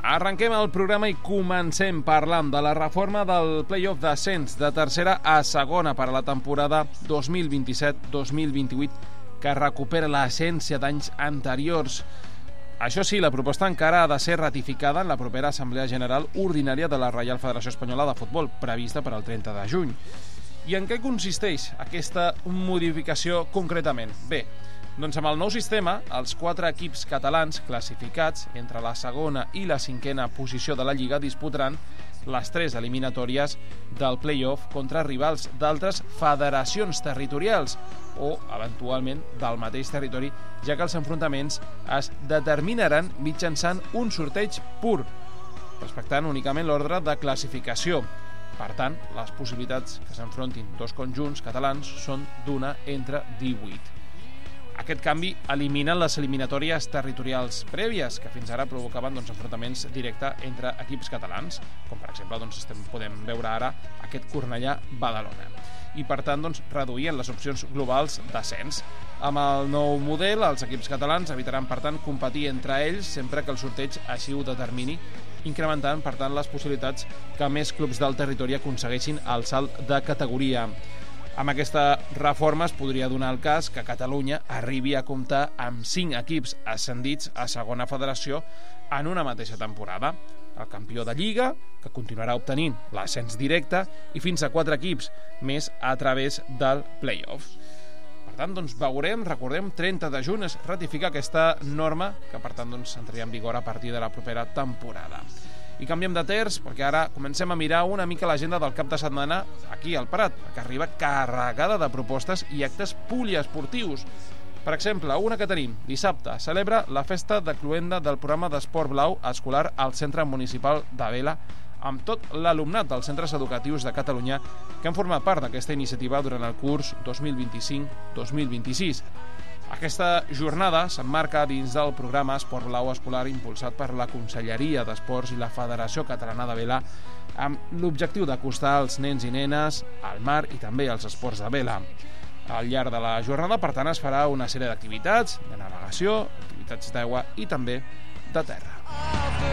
Arrenquem el programa i comencem parlant de la reforma del play-off d'ascens de tercera a segona per a la temporada 2027-2028, que recupera l'essència d'anys anteriors. Això sí, la proposta encara ha de ser ratificada en la propera Assemblea General Ordinària de la Reial Federació Espanyola de Futbol, prevista per al 30 de juny. I en què consisteix aquesta modificació concretament? Bé, doncs amb el nou sistema, els 4 equips catalans classificats entre la segona i la cinquena posició de la Lliga disputaran les 3 eliminatòries del play-off contra rivals d'altres federacions territorials o, eventualment, del mateix territori, ja que els enfrontaments es determinaran mitjançant un sorteig pur, respectant únicament l'ordre de classificació. Per tant, les possibilitats que s'enfrontin 2 conjunts catalans són d'una entre 18. Aquest canvi elimina les eliminatòries territorials prèvies, que fins ara provocaven enfrontaments directes entre equips catalans, com per exemple podem veure ara aquest Cornellà-Badalona. I per tant reduïen les opcions globals d'ascens. Amb el nou model, els equips catalans evitaran per tant competir entre ells sempre que el sorteig així ho determini, incrementant per tant les possibilitats que més clubs del territori aconsegueixin el salt de categoria. Amb aquesta reforma es podria donar el cas que Catalunya arribi a comptar amb 5 equips ascendits a segona federació en una mateixa temporada. El campió de Lliga, que continuarà obtenint l'ascens directe, i fins a 4 equips més a través del play-off. Per tant, veurem, recordem, 30 de juny es ratifica aquesta norma que, per tant, entraria en vigor a partir de la propera temporada. I canviem de terç, perquè ara comencem a mirar una mica l'agenda del cap de setmana aquí al Prat, que arriba carregada de propostes i actes poliesportius. Per exemple, una que tenim, dissabte, celebra la festa de cloenda del programa d'Esport Blau escolar al Centre Municipal de Vela, amb tot l'alumnat dels centres educatius de Catalunya que han format part d'aquesta iniciativa durant el curs 2025-2026. Aquesta jornada s'emmarca dins del programa Esport Blau escolar impulsat per la Conselleria d'Esports i la Federació Catalana de Vela, amb l'objectiu d'acostar els nens i nenes al mar i també als esports de vela. Al llarg de la jornada, per tant, es farà una sèrie d'activitats de navegació, activitats d'aigua i també de terra.